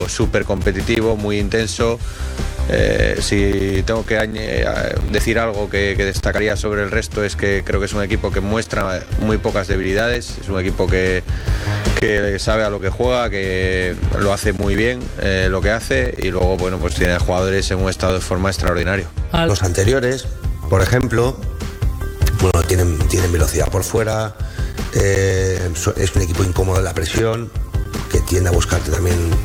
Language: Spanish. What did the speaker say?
súper competitivo, muy intenso. Si tengo que decir algo que destacaría sobre el resto, es que creo que es un equipo que muestra muy pocas debilidades, es un equipo que sabe a lo que juega, que lo hace muy bien lo que hace, y luego bueno, pues tiene jugadores en un estado de forma extraordinario. Los anteriores, por ejemplo, bueno, tienen velocidad por fuera, es un equipo incómodo en la presión, que tiende a buscarte también